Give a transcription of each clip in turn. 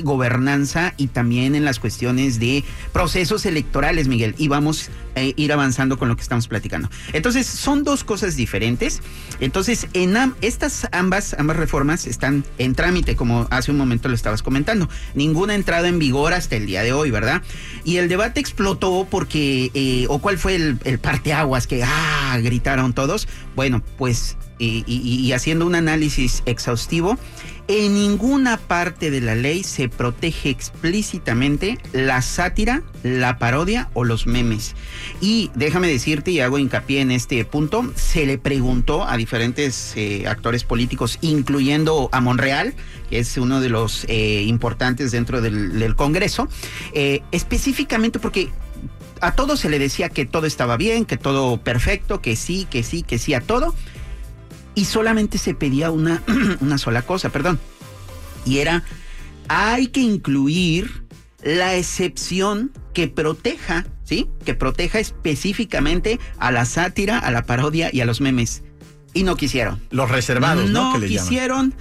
gobernanza y también en las cuestiones de procesos electorales, Miguel, y vamos a ir avanzando con lo que estamos platicando. Entonces, son dos cosas diferentes. Entonces, estas ambas reformas están en trámite, como hace un momento lo estabas comentando. Ninguna entrada en vigor hasta el día de hoy, ¿verdad? Y el debate explotó porque, o cuál fue el parteaguas que, gritaron todos. Bueno, pues, y haciendo un análisis exhaustivo, en ninguna parte de la ley se protege explícitamente la sátira, la parodia o los memes. Y déjame decirte, y hago hincapié en este punto, se le preguntó a diferentes actores políticos, incluyendo a Monreal, que es uno de los importantes dentro del Congreso, específicamente porque a todos se le decía que todo estaba bien, que todo perfecto, que sí a todo. Y solamente se pedía una sola cosa, y era, hay que incluir la excepción que proteja, ¿sí? Que proteja específicamente a la sátira, a la parodia y a los memes. Y no quisieron. Los reservados, ¿no? No quisieron,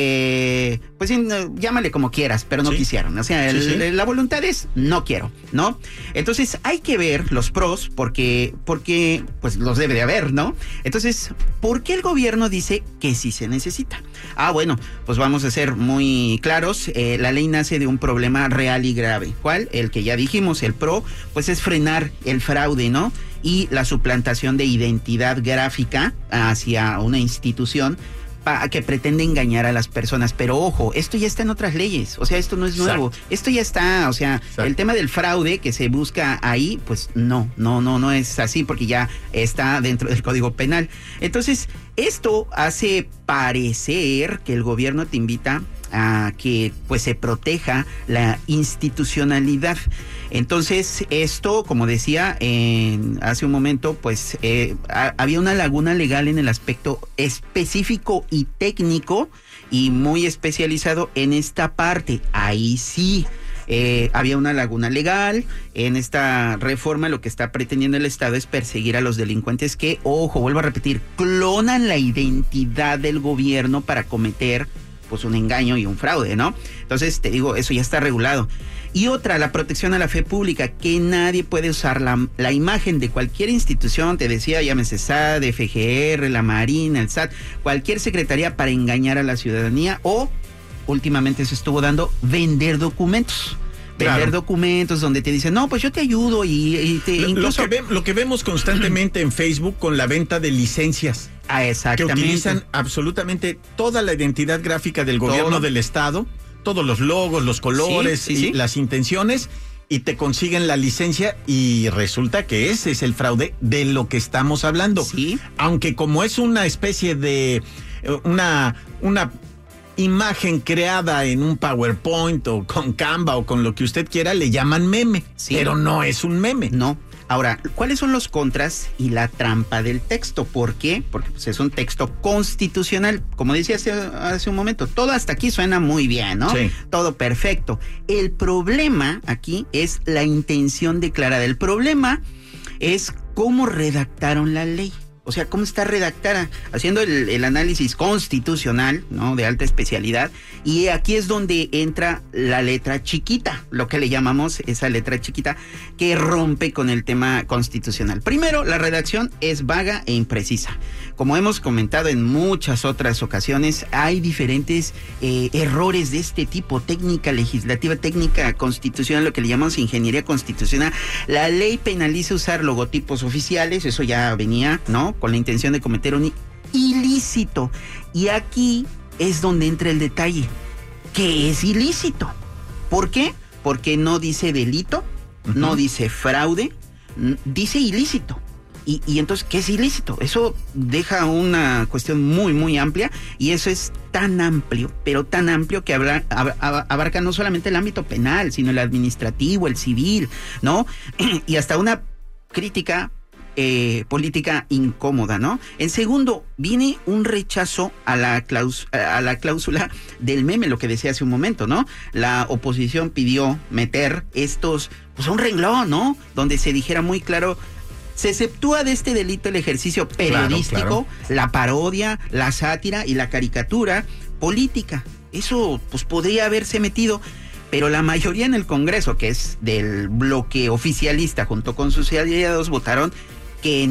pues llámale como quieras, pero no quisieron. O sea, la voluntad es, no quiero, ¿no? Entonces, hay que ver los pros, porque pues los debe de haber, ¿no? Entonces, ¿por qué el gobierno dice que sí se necesita? Bueno, pues vamos a ser muy claros. La ley nace de un problema real y grave. ¿Cuál? El que ya dijimos, el pro, pues es frenar el fraude, ¿no? Y la suplantación de identidad gráfica hacia una institución que pretende engañar a las personas. Pero ojo, esto ya está en otras leyes, o sea, esto no es nuevo. Exacto. Esto ya está, o sea, exacto. El tema del fraude que se busca ahí, pues no es así, porque ya está dentro del Código Penal. Entonces, esto hace parecer que el gobierno te invita a que pues se proteja la institucionalidad. Entonces, esto, como decía hace un momento, pues había una laguna legal en el aspecto específico y técnico y muy especializado en esta parte. Ahí sí. Había una laguna legal. En esta reforma lo que está pretendiendo el Estado es perseguir a los delincuentes que, ojo, vuelvo a repetir, clonan la identidad del gobierno para cometer pues un engaño y un fraude, ¿no? Entonces, te digo, eso ya está regulado. Y otra, la protección a la fe pública, que nadie puede usar la imagen de cualquier institución, te decía, llámese SAT, FGR, la Marina, el SAT, cualquier secretaría para engañar a la ciudadanía o, últimamente se estuvo dando, vender documentos. Vender documentos donde te dicen, no, pues yo te ayudo y te incluso... Lo que vemos constantemente en Facebook con la venta de licencias. Exactamente. Que utilizan absolutamente toda la identidad gráfica del gobierno del Estado, todos los logos, los colores y las intenciones, y te consiguen la licencia y resulta que ese es el fraude de lo que estamos hablando. Sí. Aunque como es una especie de una imagen creada en un PowerPoint o con Canva o con lo que usted quiera, le llaman meme, pero no es un meme. No. Ahora, ¿cuáles son los contras y la trampa del texto? ¿Por qué? Porque pues, es un texto constitucional. Como decía hace un momento, todo hasta aquí suena muy bien, ¿no? Sí. Todo perfecto. El problema aquí es la intención declarada. El problema es cómo redactaron la ley. O sea, cómo está redactada, haciendo el análisis constitucional, ¿no? De alta especialidad. Y aquí es donde entra la letra chiquita, lo que le llamamos esa letra chiquita, que rompe con el tema constitucional. Primero, la redacción es vaga e imprecisa. Como hemos comentado en muchas otras ocasiones, hay diferentes errores de este tipo, técnica legislativa, técnica constitucional, lo que le llamamos ingeniería constitucional. La ley penaliza usar logotipos oficiales, eso ya venía, ¿no? Con la intención de cometer un ilícito. Y aquí es donde entra el detalle. ¿Qué es ilícito? ¿Por qué? Porque no dice delito, no dice fraude, dice ilícito. Y entonces, ¿qué es ilícito? Eso deja una cuestión muy, muy amplia, y eso es tan amplio, pero tan amplio que abarca no solamente el ámbito penal, sino el administrativo, el civil, ¿no? Y hasta una crítica política incómoda, ¿no? En segundo, viene un rechazo a la cláusula del meme, lo que decía hace un momento, ¿no? La oposición pidió meter estos, pues un renglón, ¿no? Donde se dijera muy claro, se exceptúa de este delito el ejercicio periodístico, la parodia, la sátira y la caricatura política. Eso, pues, podría haberse metido. pero la mayoría en el Congreso, que es del bloque oficialista junto con sus aliados, votaron que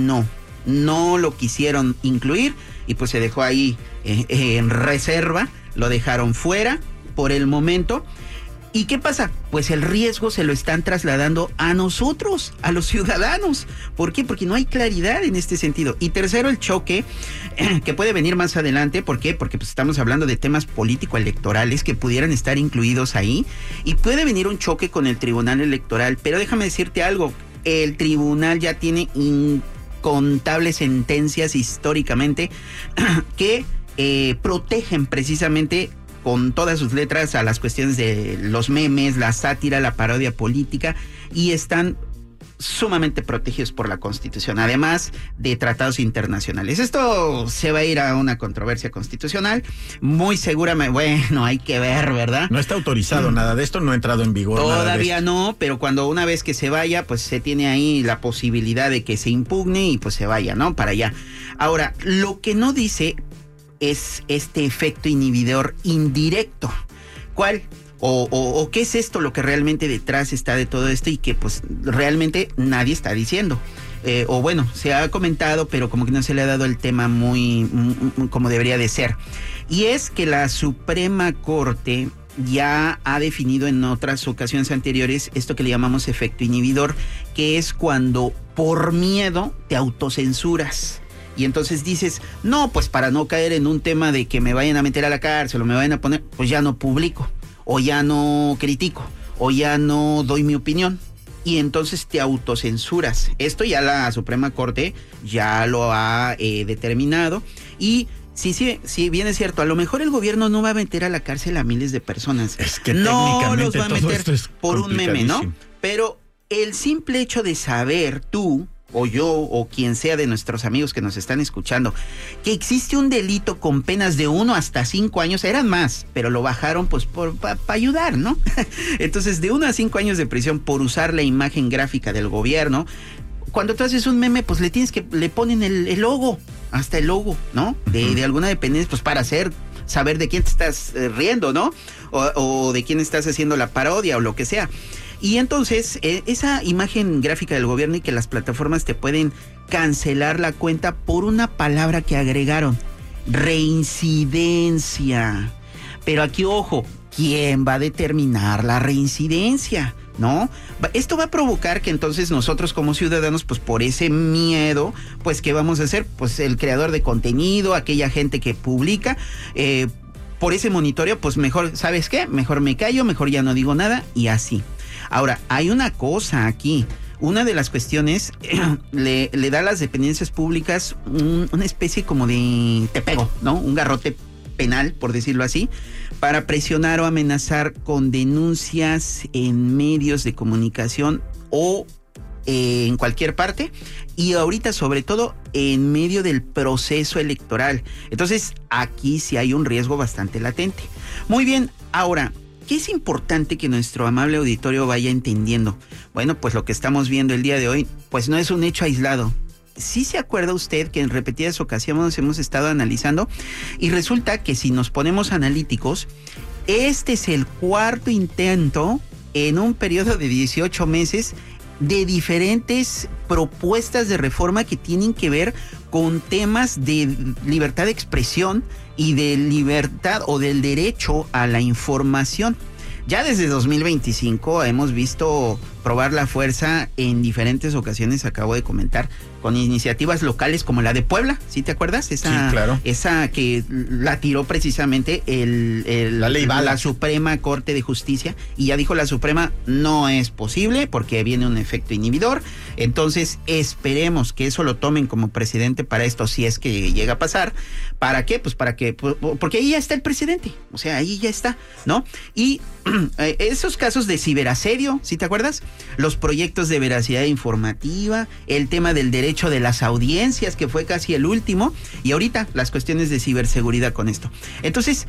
no lo quisieron incluir y pues se dejó ahí en reserva, lo dejaron fuera por el momento. ¿Y qué pasa? Pues el riesgo se lo están trasladando a nosotros, a los ciudadanos. ¿Por qué? Porque no hay claridad en este sentido. Y tercero, el choque que puede venir más adelante. ¿Por qué? Porque pues estamos hablando de temas político-electorales que pudieran estar incluidos ahí. Y puede venir un choque con el Tribunal Electoral. Pero déjame decirte algo. El tribunal ya tiene incontables sentencias históricamente que protegen precisamente con todas sus letras a las cuestiones de los memes, la sátira, la parodia política, y están sumamente protegidos por la Constitución, además de tratados internacionales. Esto se va a ir a una controversia constitucional, muy seguramente, bueno, hay que ver, ¿verdad? No está autorizado nada de esto, no ha entrado en vigor. Todavía no, pero cuando una vez que se vaya, pues se tiene ahí la posibilidad de que se impugne y pues se vaya, ¿no? Para allá. Ahora, lo que no dice es este efecto inhibidor indirecto. ¿Cuál? O qué es esto lo que realmente detrás está de todo esto y que pues realmente nadie está diciendo. O bueno, se ha comentado, pero como que no se le ha dado el tema muy como debería de ser. Y es que la Suprema Corte ya ha definido en otras ocasiones anteriores esto que le llamamos efecto inhibidor, que es cuando por miedo te autocensuras. Y entonces dices, no, pues para no caer en un tema de que me vayan a meter a la cárcel o me vayan a poner, pues ya no publico, o ya no critico, o ya no doy mi opinión. Y entonces te autocensuras. Esto ya la Suprema Corte ya lo ha determinado. Y sí, bien es cierto, a lo mejor el gobierno no va a meter a la cárcel a miles de personas. Es que no técnicamente los va a meter todo esto es por un meme, ¿no? Pero el simple hecho de saber tú, o yo, o quien sea de nuestros amigos que nos están escuchando, que existe un delito con penas de 1 hasta 5 años, eran más, pero lo bajaron pues para ayudar, ¿no? Entonces, de 1 a 5 años de prisión por usar la imagen gráfica del gobierno. Cuando tú haces un meme, pues le ponen el logo, hasta el logo, ¿no? De alguna dependencia, pues para saber de quién te estás riendo, ¿no? O de quién estás haciendo la parodia o lo que sea. Y entonces, esa imagen gráfica del gobierno y que las plataformas te pueden cancelar la cuenta por una palabra que agregaron, reincidencia. Pero aquí, ojo, ¿quién va a determinar la reincidencia? ¿No? Esto va a provocar que entonces nosotros como ciudadanos, pues por ese miedo, pues ¿qué vamos a hacer? Pues el creador de contenido, aquella gente que publica, por ese monitoreo, pues mejor, ¿sabes qué? Mejor me callo, mejor ya no digo nada y así. Ahora, hay una cosa aquí. Una de las cuestiones le da a las dependencias públicas una especie como de te pego, ¿no? Un garrote penal, por decirlo así, para presionar o amenazar con denuncias en medios de comunicación o en cualquier parte, y ahorita sobre todo en medio del proceso electoral. Entonces, aquí sí hay un riesgo bastante latente. Muy bien, ahora, ¿qué es importante que nuestro amable auditorio vaya entendiendo? Bueno, pues lo que estamos viendo el día de hoy, pues no es un hecho aislado. Sí se acuerda usted que en repetidas ocasiones hemos estado analizando y resulta que si nos ponemos analíticos, este es el cuarto intento en un periodo de 18 meses de diferentes propuestas de reforma que tienen que ver con temas de libertad de expresión y de libertad o del derecho a la información. Ya desde 2025 hemos visto probar la fuerza en diferentes ocasiones, acabo de comentar, con iniciativas locales como la de Puebla, ¿sí te acuerdas? Sí, claro. Esa que la tiró precisamente la ley Bala, la Suprema Corte de Justicia, y ya dijo la Suprema, no es posible porque viene un efecto inhibidor. Entonces esperemos que eso lo tomen como precedente para esto, si es que llega a pasar. ¿Para qué? Pues porque ahí ya está el precedente, o sea, ahí ya está, ¿no? Y esos casos de ciberasedio, ¿sí te acuerdas? Los proyectos de veracidad informativa, el tema del derecho de las audiencias, que fue casi el último, y ahorita las cuestiones de ciberseguridad con esto. Entonces,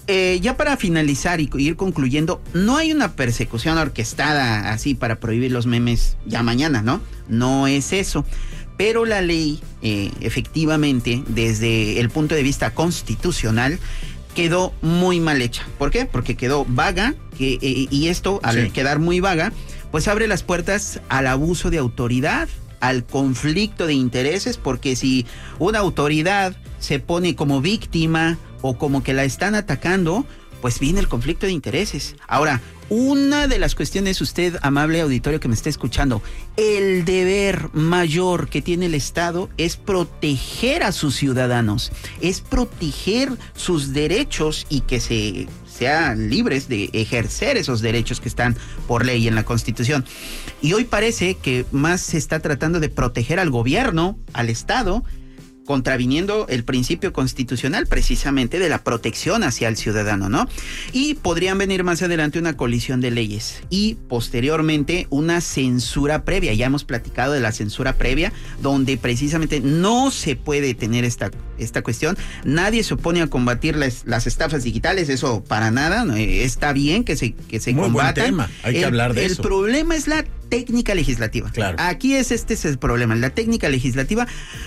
ya para finalizar y ir concluyendo, no hay una persecución orquestada así para prohibir los memes ya mañana, ¿no? No es eso. Pero la ley, efectivamente, desde el punto de vista constitucional, quedó muy mal hecha. ¿Por qué? Porque quedó vaga, y esto, al quedar muy vaga, pues abre las puertas al abuso de autoridad, al conflicto de intereses, porque si una autoridad se pone como víctima o como que la están atacando, pues viene el conflicto de intereses. Ahora, una de las cuestiones, usted, amable auditorio que me está escuchando, el deber mayor que tiene el Estado es proteger a sus ciudadanos, es proteger sus derechos y que sean libres de ejercer esos derechos que están por ley en la Constitución. Y hoy parece que más se está tratando de proteger al gobierno, al Estado, contraviniendo el principio constitucional precisamente de la protección hacia el ciudadano, ¿no? Y podrían venir más adelante una colisión de leyes y posteriormente una censura previa. Ya hemos platicado de la censura previa, donde precisamente no se puede tener esta cuestión. Nadie se opone a combatir las estafas digitales, eso para nada. Está bien que se muy combatan. Buen tema. Hay que hablar de eso. El problema es la técnica legislativa. Claro. Aquí este es el problema, la técnica legislativa.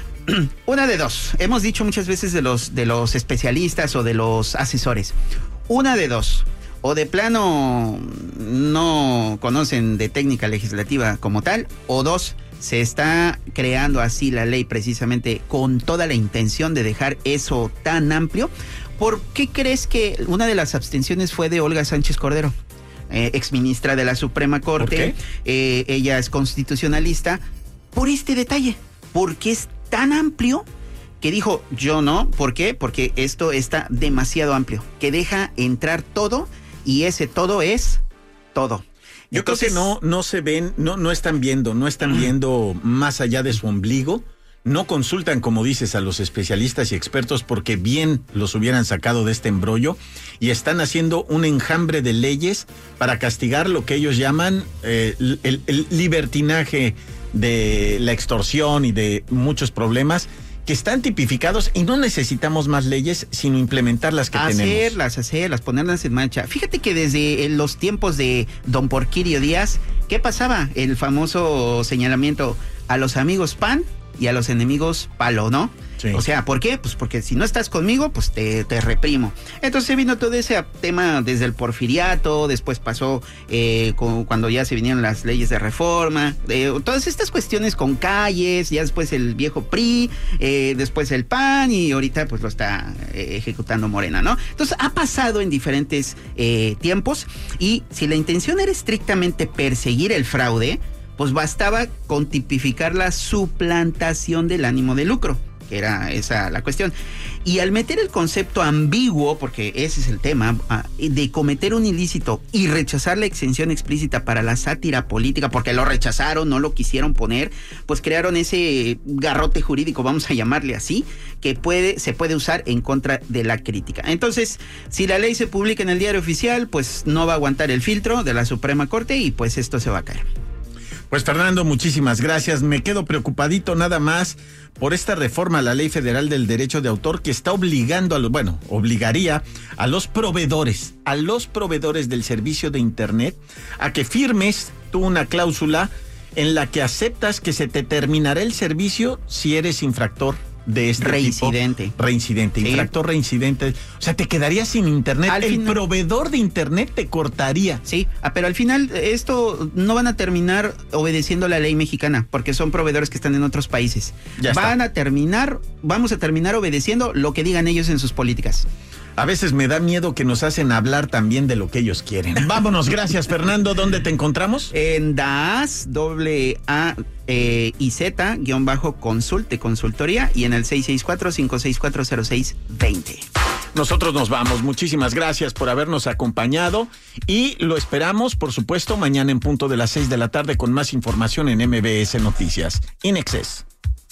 Una de dos, hemos dicho muchas veces de los especialistas o de los asesores, una de dos, o de plano no conocen de técnica legislativa como tal, o dos, se está creando así la ley precisamente con toda la intención de dejar eso tan amplio. ¿Por qué crees que una de las abstenciones fue de Olga Sánchez Cordero? Exministra de la Suprema Corte. Ella es constitucionalista, por este detalle, porque es tan amplio que dijo, yo no. ¿Por qué? Porque esto está demasiado amplio, que deja entrar todo, y ese todo es todo. Yo Entonces, creo que no se ven, no están viendo más allá de su ombligo. No consultan, como dices, a los especialistas y expertos, porque bien los hubieran sacado de este embrollo, y están haciendo un enjambre de leyes para castigar lo que ellos llaman el libertinaje de la extorsión y de muchos problemas que están tipificados, y no necesitamos más leyes, sino implementar las que tenemos. Hacerlas, ponerlas en marcha. Fíjate que desde los tiempos de don Porfirio Díaz, ¿qué pasaba? El famoso señalamiento a los amigos PAN y a los enemigos palo, ¿no? Sí. O sea, ¿por qué? Pues porque si no estás conmigo, pues te reprimo. Entonces vino todo ese tema desde el porfiriato, después pasó cuando ya se vinieron las leyes de reforma, todas estas cuestiones con calles, ya después el viejo PRI, después el PAN, y ahorita pues lo está ejecutando Morena, ¿no? Entonces ha pasado en diferentes tiempos, y si la intención era estrictamente perseguir el fraude, pues bastaba con tipificar la suplantación del ánimo de lucro, que era esa la cuestión. Y al meter el concepto ambiguo, porque ese es el tema, de cometer un ilícito y rechazar la exención explícita para la sátira política, porque lo rechazaron, no lo quisieron poner, pues crearon ese garrote jurídico, vamos a llamarle así, que se puede usar en contra de la crítica. Entonces, si la ley se publica en el Diario Oficial, pues no va a aguantar el filtro de la Suprema Corte, y pues esto se va a caer. Pues Fernando, muchísimas gracias. Me quedo preocupadito nada más por esta reforma a la Ley Federal del Derecho de Autor, que está obligando obligaría a los proveedores del servicio de Internet a que firmes tú una cláusula en la que aceptas que se te terminará el servicio si eres infractor de este reincidente. Reincidente, sí. Infractor reincidente. O sea, te quedarías sin internet. Proveedor de internet te cortaría. Sí, pero al final esto no van a terminar obedeciendo la ley mexicana, porque son proveedores que están en otros países. Vamos a terminar obedeciendo lo que digan ellos en sus políticas. A veces me da miedo que nos hacen hablar también de lo que ellos quieren. Vámonos, gracias Fernando. ¿Dónde te encontramos? En DAS, AIZ-consulte, consultoría, y en el 664-564-0620. Nosotros nos vamos. Muchísimas gracias por habernos acompañado, y lo esperamos, por supuesto, mañana en punto de las 6 de la tarde con más información en MBS Noticias. In Excess.